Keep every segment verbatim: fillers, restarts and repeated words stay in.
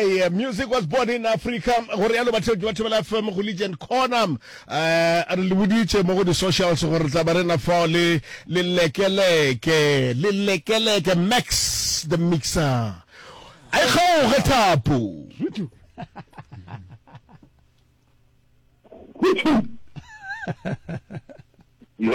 Yeah, music was born in Africa. Gore yalo batho ke batho ba la F M go Legend Corner. Eh a re le boditse mo go di socials gore tla ba rena fa le le lekeleke, le lekeleke Max the Mixer. Ai go ge thapo. Yeah,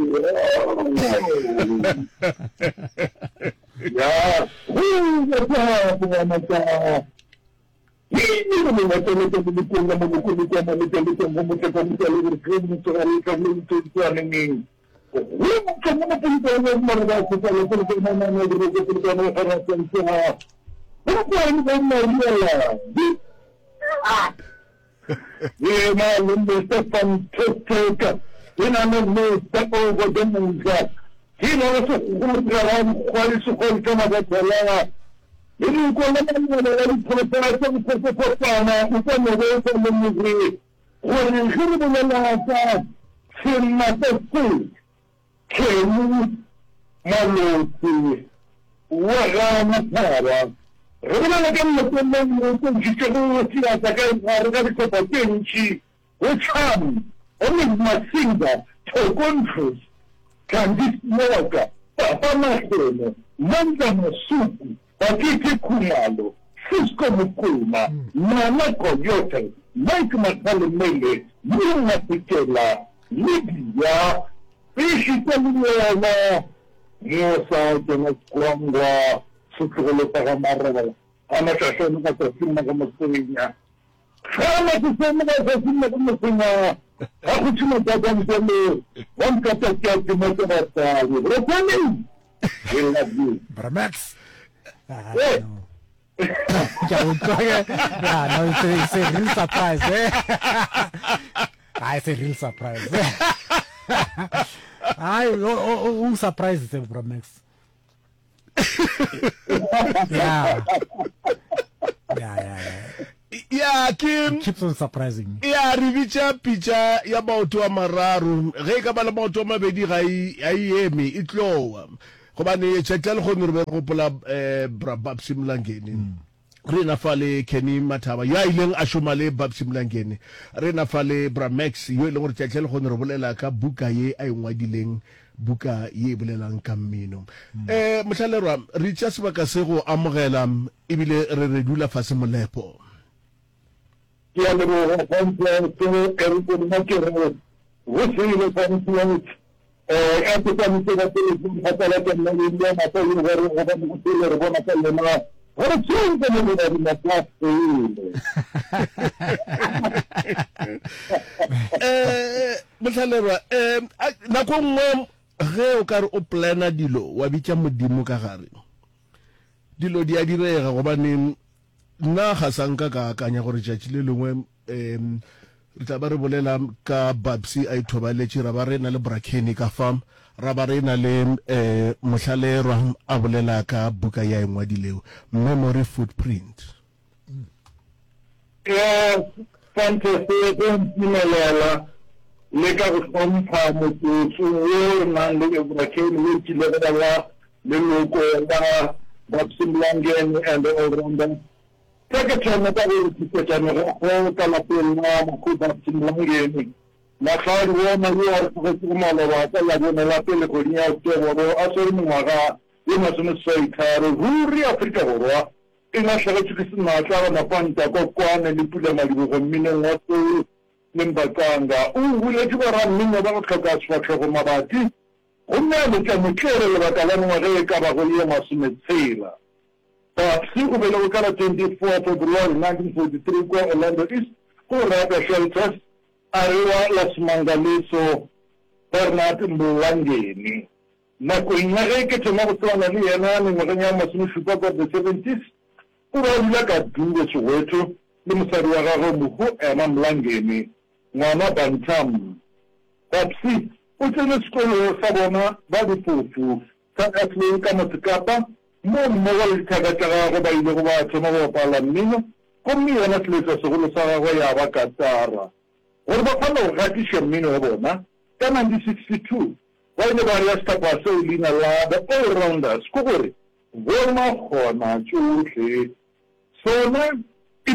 yeah. Who the top of my God? He knew what the little bit of the little bit of the little bit of the little bit of the little bit of the little we come up with the number of the little bit of the yeah, man, the fantastic. In a new step over the moon, he knows who around quite so called some of the if you go on the person for the Postana, you can away from the movie. When you hear the last, she must have seen. Can you, what am I para? Remember again, the woman you can see as again, I got to put a she, which harm. Only my finger to control can this water, Papa Mahone, Manda Masuku, Patiti Kumalo, Cisco Mukuma, Nana Coyote, Mike Macalamele, Yuma Pitela, Lydia, Fishy Tamila, Yosa, Demasquanga, Sucrolo Paramara, Amashashan of the Fima. Kama kusema lazima kumsema hakuna baba mseme wamkata kiasi moja na tani rotani ila bi Bramax eh ya utoke ya no it's a real surprise eh ah it's a real surprise ai o o surprise the Bramax yeah yeah yeah Yeah, Kim keeps on surprising. Yeah, rivicha picha ya maoto a mararu. Ge ka bala maoto a mabedi ga ai eme itlo. Go bane tshetsele go nre go pola eh bra Babsi Mlangeni. Re na fale Kenny Mathaba ya ileng a shoma le Babsi Mlangeni. Re na fale bra Max yo ile gore tshetsele go nre bolela ka buka ye a ngwadileng buka ye bolelang ka mmino. Eh mothalerwa re tsa se ba ka se go amogela ibile re re dula fase molepo. Yeah, the one to everybody make it. What's the conflict? Uh, after some say that is Hatala and India, I tell you where we have to see the one tell them. What a change in the class. Eh, Mothalera, eh, na go ngwe ge o ka re o plana dilo wa bitsa modimo ka gare. Dilo di a direga go bane na ga sanka ka akanya gore tšatši le lengwe em re tla ba re bolela ka Babsi a ithobaletše ra ba re na le Brakeni ka farm ra ba re na le eh Mohlalelwa a bolela ka buka ya engwadilego Memory Footprint. Yeah, fantastic. Minalela le ka go hlompha motho o nang le Brakeni le tile ba la le loko la Babsi Mlangeni and all around. Take a chance that we will take a whole Calapin, Babsi Mlangeni. La Fire Woman, you are for the Malawa, La Peliconia, Asurimaga, you must say, Ruri Africa, in a Shalachikin, Mata, Panta, Kokwan, and you put them with a minute or Limbakanga. Oh, we let you run Minaba Kagas for Mabati. Oh, now we can carry about Alana Cabagoya Masumet Sailor. Siku vile kala twenty-fourth of February nineteen forty-three kwa Orlando East kwa rada shelters ariwa Las Mangaliso Bernard Mlangeni na kuingare ke tuma kutwana ni yana ni nganya masunu shukaka the seventies kwa wila ka dunga Soweto ni msari wa gago muhu ena Mlangeni mwana Bantam Babsi utene skolo sabona badi fufu ka atli kama tikapa mo mo wal taga taga go ba ile go ba tsoma go pala mmino go mi yana tletsa segolo sa go ya ba ka tsara gore ba kgona go gatisha mmino wa bona ka nineteen sixty-two wa ile ba ya sta kwa so lina la the all rounders go gore bona gona tsotlhe sona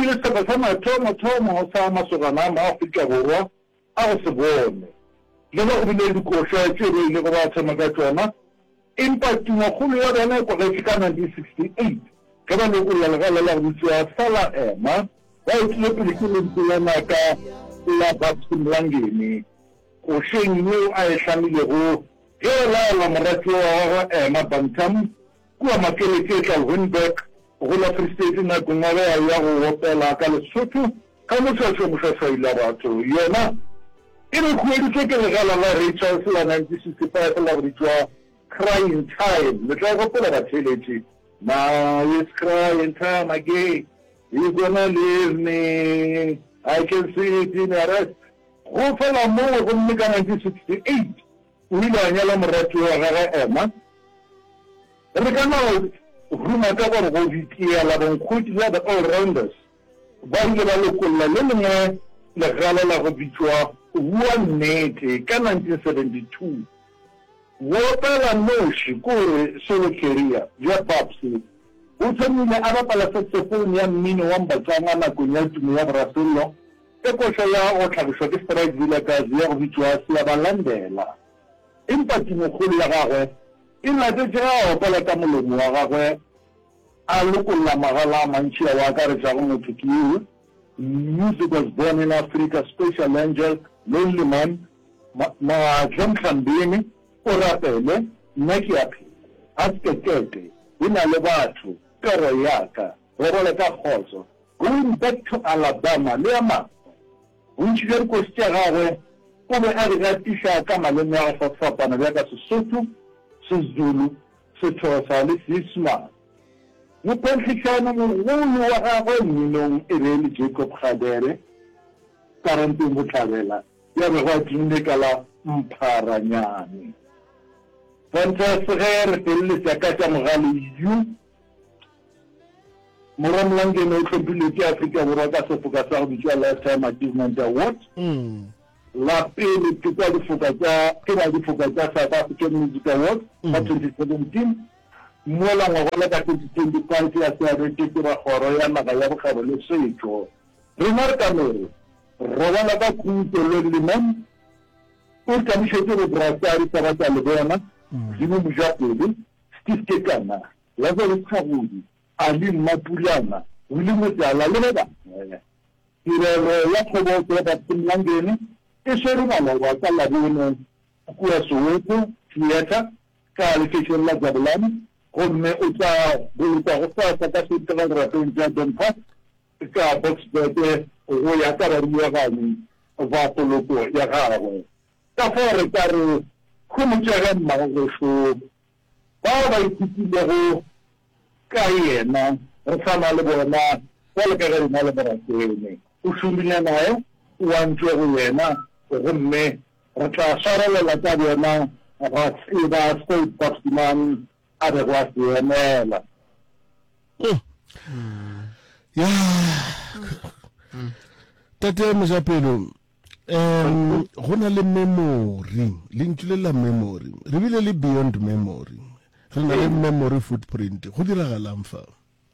bile seba sa mathomo thomo sa masogana ma Afrika Borwa a go se bone le go bile dikosha tse re ile go ba tsama ka tsona empa tuma kholo ya rena go ga ka nineteen sixty-eight ka ba lo go la la la go tswa sala ema ba itse pele ke le tsena ka la Babsi Mlangeni go shenye a e hlamile go e la la morati wa ema Bantam kwa makele ke tla Winberg go la Free State na go ngwa ya go opela ka Lesotho ka mo tshwatso mo sa ila batho yena e re go editse ke le gala la Richards la nineteen sixty-five la ritwa Crying Time le tla go pela ba tshelethi now it's crying time again you're gonna leave me I can see it in your eyes go fela mo go mme nineteen sixty-eight o ile a nyala morati wa gagwe ema re ka no ruma ka gore go ditia la bonkhuti la the all rounders ba ile ba lokolla le lengwe le gala la go bitšwa one nete ka nineteen seventy-two wo pela noši kore solo career ya Babsi o tshwanile a bapala saxophone ya mmino wa Mbatswana nakong ya tumo ya Brasillo e koša ya go tlhagišwa ke Strike Vilakazi ya go bitšwa Siyabalandela empa timokgolo ya gagwe e latetse ga opela ka molomo wa gagwe a lokolla magala a mantši a wa akaretša go motho ke eo music was born in Africa Special Angel Lonely Man Maatla Mhlambeni o rapele nna ke a phela a sekekete e na le batho toro yaka re role ka kgotso going back to Alabama le ya mangwe bontši bja dikosi tša gagwe o be a di gatiša ka maleme a go fapana bjaka Sesotho Sezulu Sethosa le Seesimane mophetlhitlhano mogolo wa gagwe mminong e be le Jacob Gadere karanteng botlhabela ya be go a tinne ka la Mpharanyane Fantastic re feleletša ka tša mogale yu Mora Mlangeni o tlhophilwe ke Afrika Borwa ka sefoka sa go bitšwa Lifetime Achievement Award la pele ke tsa difoka tša ke ba difoka tša South African Music Award ka twenty seventeen mola ngwagola ka twenty twenty-five ya seabete ke ba kgoro ya naga ya bokgabo le setšo rena re ka mere re bona ka Khuto Lonely Man o tlamišetse go brasari tsa ba tša le bona Dimo Mojapele Steve Kekana Lazarus Khabudi Ali Mapulana Willie Motala le ba bangwe tirelo ya kgobotso ya Babsi Mlangeni e swere maloba ka labone kua Soweto theatre ka lekeišene la Jabulani gomme o tla boloka go sasa ka setegerapeng tša Don Park ka Boksburg go ya ka baruagani ba poloko ya gagwe ka fao re ka re go motšega mmagogošo bao ba ithutilego ka yena re tshwana le bona jale ka ge rena le moratene o šomile nae o wantšwe go yena gomme re tla swarelela tša bona ga tseba State Babsiman a be go a se emela ya tate Mojapelo um go na le memory le ntšwile la memory re bile le beyond memory re na le memory footprint go diragalang fa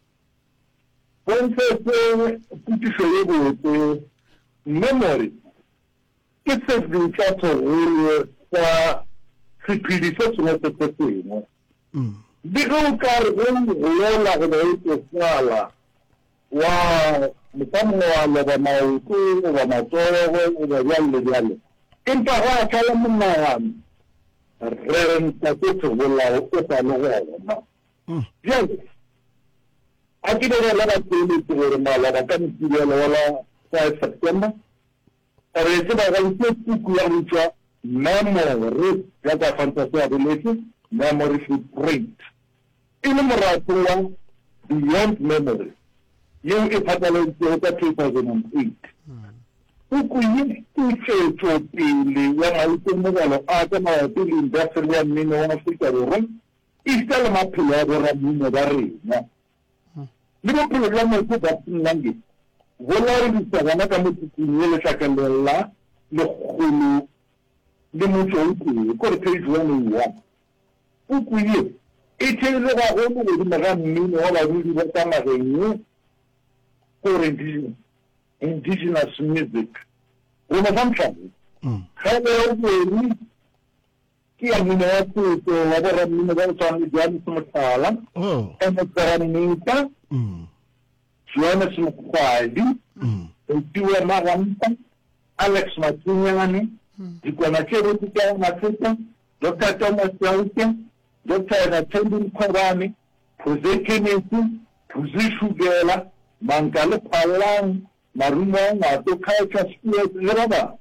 bontsetse putišo ye botse memory ke se dintla tsogolo tsa sephedi se sengwe se se sengwe di ge o ka re go gola go ba etsefala wa motamongwe wa loba maoto goba matsogo goba bjale le bjale empa go a tlala monagano re re ntate tsogolago o sa le gona bjale a ke begela batsweletsi gore maloba ka metirelo wa la five September re tseba gaitse puku ya go tšwa memory jaaka Fantasy ya boletse memory footprint e le morato wa beyond memory yeo e phatlaleditsego ka two thousand eight puku ye e tšwetšopele ya maitemogelo a ka mabapi le industry ya mmino wa Afrika Borwa e sta le maphelo a borammino ba rena le bophelo bja motho Babsi Mlangeni go laredisa bona ka motsotsong ye letlhakelela lekgolo le motho o tee kore page one oh one puku ye e theile gagolo godimo ga mmino wa badudi ba tsa nageng ye for indigenous, indigenous music. Una sometimes. Hello, baby. Kia mina tu tu wabara mina ba utani jani sumatala. Oh. Ema karanita. Mm. Jonas Mukwadi. Mm. Utiwa Marampa. Alex Matunyani. Jikwana Chero Tika Matuta. Doctor Thomas Yauke. Doctor Natendin Korani. Puze Kenesi. Puze Shugela. Mangale Palang. Maruma Mato Kaika Spirit Zeraba.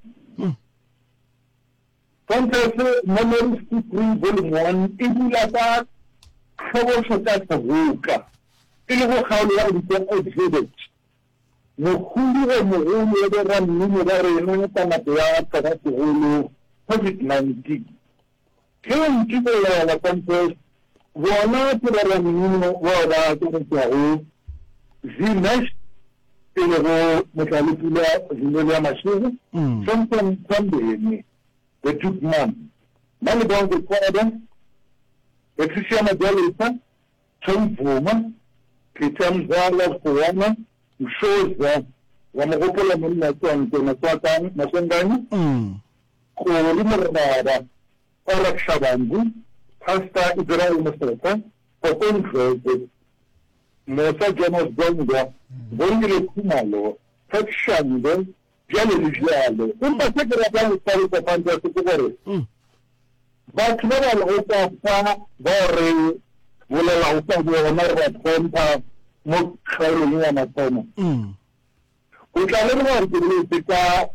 Fantasy Memories to three volume one. Ibulata. Kabo Shota Tabuka. Ilo Kaula with exhibit. Muhulu Muhulu Ram Numare Nunatia Karatu COVID nineteen. Kim Kibula la Fantasy. Wana Turamu Wada Tuku. Zinesh. Ilo Mekalipula Zinelia Machine. Something Sunday. The took man. Many down the father, Patricia Madelita, Tom Puma, Kitam Zala Puana, who shows that Wamahopola Minaton to Masatan, Masangani, Kurimada, Orak Shabangu, Pasta Israel Masata, Open Created, Mosa Jonas Bonga, Bongi Kumalo, Takshango, Jelly Giallo. In particular, I will tell you the fantastic story. But when I was a Borri, will allow some of another Pompa, Mokarian at home. We can never want to leave the car,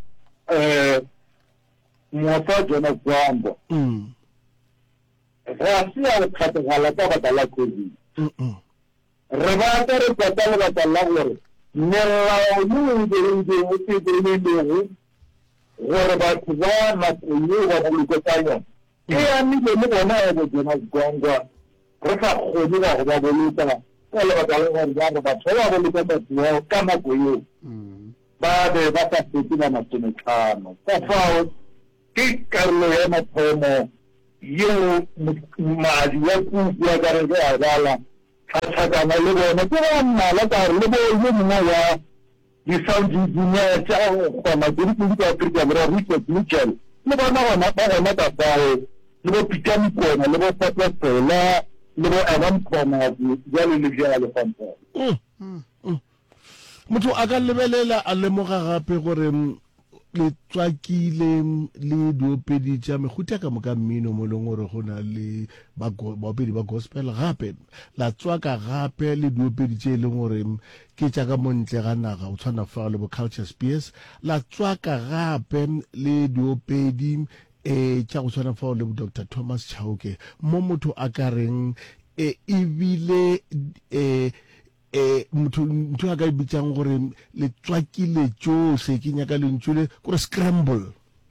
Mosajan of Gambo. Rasia Catalata Batalakuzi. Revater Catalata Nella yu de de de de whatever kuwa na kuyu wa kulikotanya kia ni de mo na de na gonga reka khodi wa ba bolita kala ba kala wa ba ba thola bolita ba kama kuyu ba de ba ta fitina na tumekano kwa fao kikarlo ya matomo yu maji ya ku ya garega agala Kata na lebo na kira na lata lebo yu na ya disanji dunia chao kwa majuri kuliko Afrika mra Richard Mitchell lebo na na ba na ta pao lebo pikani ko na lebo papa ko la lebo avam ko na jali libya le pampa motho a ka lebelela a lemoga gape gore le tswakile le diopedi tša mehuta ka moka mmino mo leng gore go na le baopedi ba gospel gape la tswaka gape le diopedi tše e leng gore ke tša ka montle ga naga o tshwana fa le bo Culture Spears la tswaka gape le diopedi e tša go tshwana fa le bo Doctor Thomas Chauke mo motho a ka reng e ebile e eh motho motho a ka bitsang gore le tswakile tso se ke nyaka le ntshule gore scramble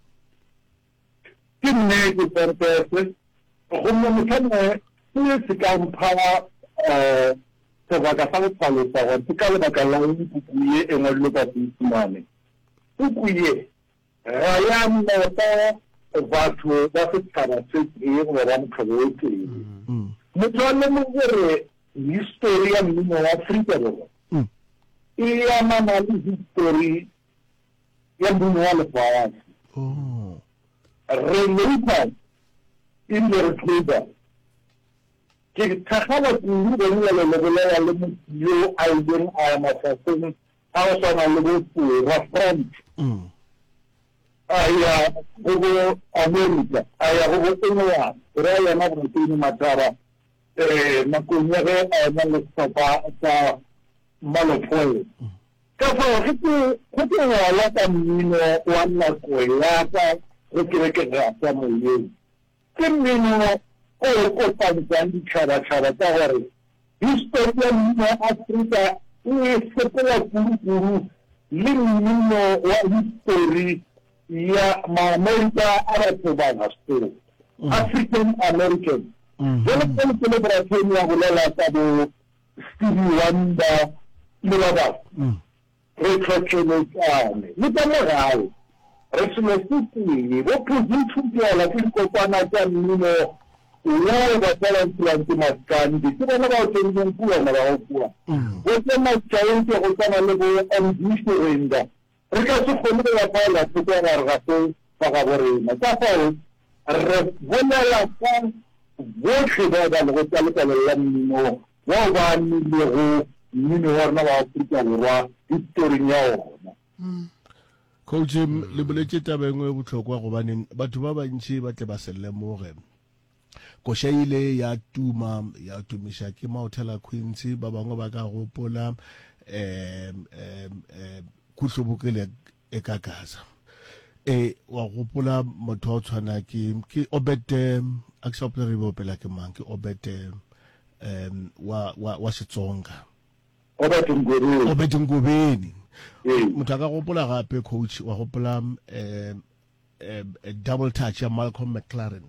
ke nne ke purpose go mo motho ne se ka mpha eh se ba ka fa tsalo tsa go ke ka le ba ka la go kuye e ngwe le ka tsimane kuye ra ya mo ta batho ba se tsara se e go ra mo khawete motho ne mo gore history ya mmino wa Afrika borwa e ya mana le history ya mmino wa lefatshe oh related in the Republic ke thakala ku le le le le le le yo a ileng a mafaseng a o sona le bo wa front aya go America aya go Kenya ra ya na go tsini matara eh makunyere a le sopa sa malofo ka fa ke ke ke la ta mmino wa na ko ya ta re ke ke ga ta mo ye ke mmino o ko ta di chara chara ta gore historia mmino Afrika e se pela kuru le mmino wa history ya ma America Arab ba story African American Jole pele celebration ya go lela ta bo Stevie Wonder le ba ba re tlhokele tsane le ta mo gae re se mo futi bo puzi thuti la ke kopana tsa mmino wo ba tsala ntlang ke maskandi ke bona ba tseng pula na ba pula wo ke ma tsaeng ke go tsana le bo ambishenga re ka se kgone ya pala go ka ga ga go ga ga borena ka fa re bona la ka wo ke ba ba go tsala tsala la mmino wa ba ni le go mmino wa rona wa Afrika Borwa history ya ona. Coach le boletse taba engwe e botlhokwa go baneng batho ba bantši ba tle ba se lemoge Koshaile ya tuma ya tumisha ke Maotela Queens ba bangwe ba ka gopola em em kuhlobokele e ka Gaza e wa gopola motho o tshwana ke ke Obed actually re bopela ke mang ke Obed em wa wa wa Setsonga Obed Ngobeni Obed Ngobeni motho ka gopola gape coach wa gopola em double touch ya Malcolm McLaren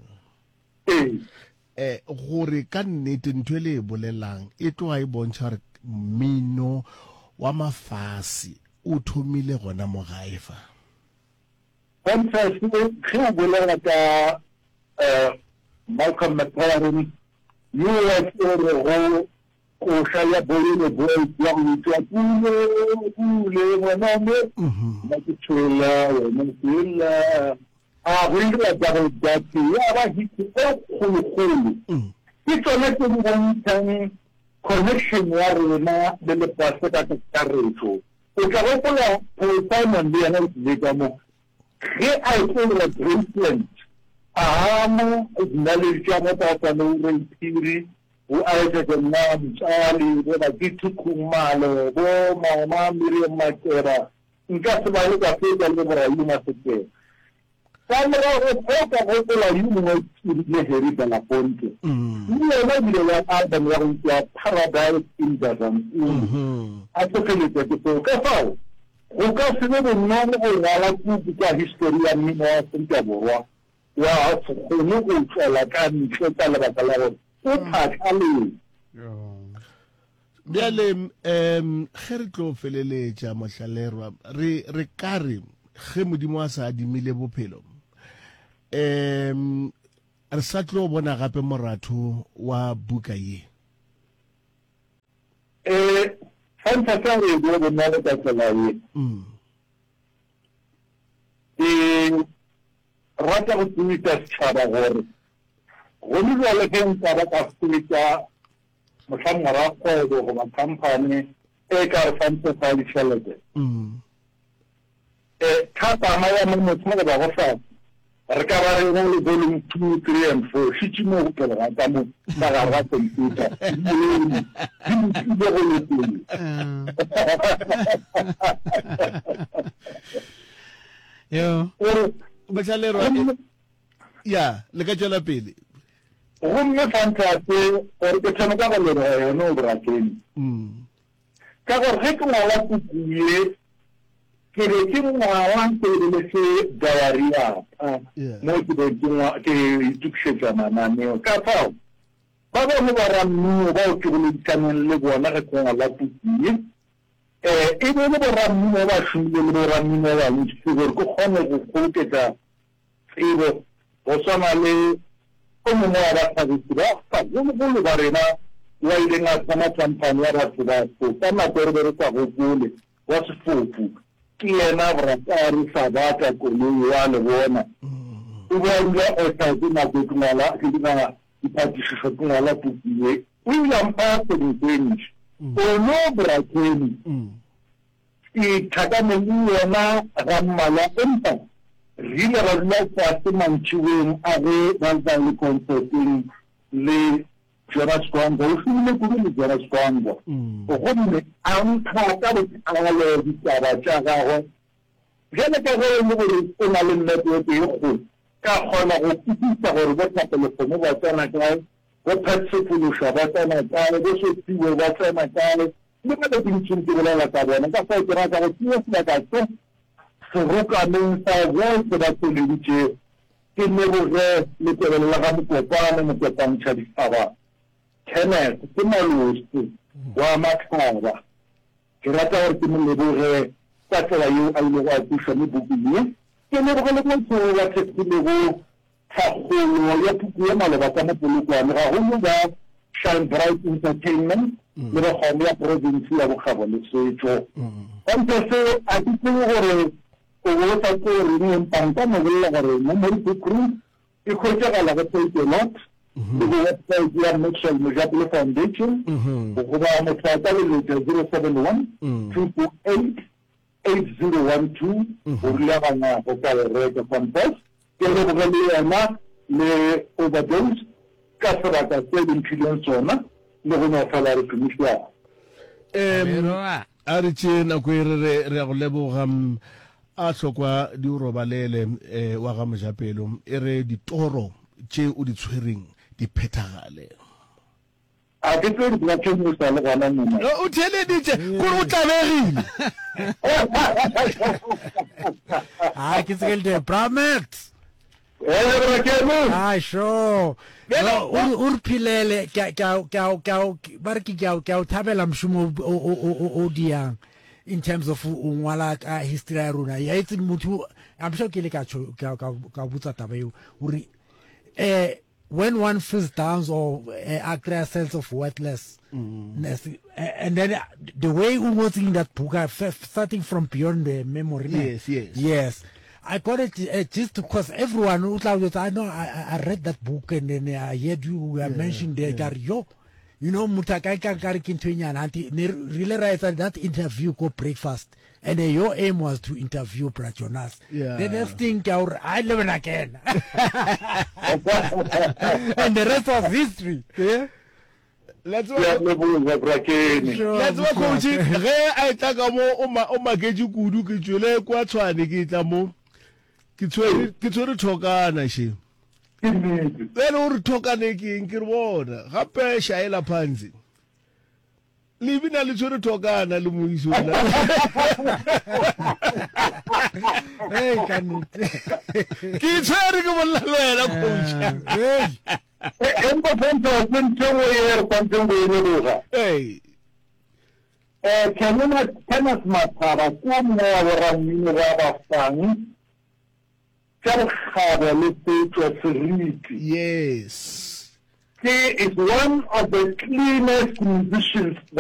eh gore ka nnete ntwe le bolelang e tloa e bontsha re mmino wa mafasi o thomile gona mo gaefa Fantastic ge o bolela ka eh Malcolm McLaren you was go go shaya bolile boy ya go tswa pule pule bona me ma ke tshwela wena tsela a go ile ba go dati ya ba hitse o go go ke tsone ke go bontshang connection ya rena le le pase ka tsaretso o ka go pola go Simon le yana le ka mo ge a go le Greenland a mo knowledge ya mo ta tsana o re theory o a etse ke nna mtsali bo ba dithukumalo bo mama Miriam Makera nka se ba le ka feta le bora yuma setse Kamera o foka go la yuma le heri ba la ponte ni le bile ya adam ya go ya paradise in the sun a tokele ke ko ka fa o ka se be no go la ku ka history ya mmino wa Afrika Borwa wa go no go tsela ka ntse ka le ba la go o phatlale bjale em ge re tlo feleletša mohlalerwa re re ka re ge modimo a sa adimile bophelo em re sa tlo bona gape moratho wa buka ye eh fanta ka re go bona le ka tsela ye mm e rata go tsita tshaba gore go ni le ke nka ba ka tsita motlhang ra go go ba company e ka fanta ka ditšhelete mm eh thata ma ya mo motho ba go fa re ka ba re go le volume two three and four shi tshimo go pela ga ka mo ba ga ga computer yo mohlalerwa ya le ka tswela pele go mme fantastic gore ke tsena ka go le yona o brakeng mm ka gore ge ke ngwala kukuye ke re ke ngwala ke le se diarrhea mo ke be ke ngwa ke itukishetsa mananeo ka fa ba ba mo ba rammo ba o ke go ditsaneng le bona ge ke ngwala kukuye eh e be le bo rammo ba shule le bo rammo ba ntse gore go kgone go koketsa tsebo go tsama le o mongwe wa basabetsi ba fa go go ba rena wa ile nga tsama campaign ya batho ba go ka nako re re tsa go gole wa sefofu ke yena bratari sa batla ko le wa le bona o ba ile o sa ke na go tsala ke dina dipatisho ke ngala pupiwe o ile mpa ko diteng o no brakeni e thaka mo yena ga mmala empa rile ra nna tsa se mantšiweng a ge ba tla le concerting le Jonas Kwangwa o file go le Jonas Kwangwa o gomme a ntha ka botlalo ditaba tša gagwe jale ka go le gore o na le network e go ka kgona go tsitsa gore ba tsapele go ba tsana kae go phatsepološa ba tsana kae go se tiwe ba tsana kae le ka dintšhi ke bolela ka bona ka fa ke rata go tsaya sebaka se serokaneng sa go ba tseleditše ke leboge le tebelele ga mokopane mokopantšha ditaba Kenneth ke malosi wa Makhaba ke rata gore ke mo leboge ka tsela yo a ile go a thuša mo bukeng ke leboge le motho wa thekile go tlhagolo ya puku ya maloba ka mopolokwane ga go mo ba Shine Bright Entertainment le ba kgone ya province ya Bokgabo le Setšo ntse se a ke tsebe gore o go sa ko re ne mpanta mo bolela gore mo mo dikru e khotšagala go take a lot le go website ya Mitchell Mojapele Foundation go ba motlata le zero seven one two four eight eight zero one two go le bana go ka re ka compass ke le go le yana le overdose ka sebaka se dimphileng tsona le go na fela re commission em a re tsena go re re go leboga a tlhokwa di robalele wa ga Mojapelo e re ditoro tše o di tshwereng di phethagale a ke tse di tla mo sa le gona nna o theleditše gore o tlabegile Ah, ke se le Bramet. eh re ke mo Ah, sure. O o philele ka ka ka ka ba re ke ka ka o thabela mshumo o o o diang in terms of ngwala ka history ya rona ya itse motho I'm sure ke le ka ka ka butsa taba yo uri eh when one feels down or uh, acquire a sense of worthlessness, mm. and then the way we was in that book, uh, starting from beyond the memory. Yes, yes, yes. I got it uh, just because everyone, I know, I, I read that book and then I heard you uh, yeah, mentioned the yeah. yo, you know, mutakai kankari kintunya nanti. Really right at that interview called Breakfast. And uh, your aim was to interview Brad Jonas. Yeah. The next thing, I live in again. And the rest was history. Yeah. Let's go. Let's go, coach. Re a itaka mo o mageju kudu ke jole kwa tshwane ke tla mo ke tshwere ke tshwere thokana she. Then o re thokane ke eng ke re bona gape shaela phansi. Living a little tokana le moiso la hey can ke tsere ke bolla lwela coach hey embo fonto ntwe yer kwantwe ngwe hey eh kanona kana smatara kwa mwa wa mini wa bafang tsara khaba le petro seriti yes he is one of the cleanest musicians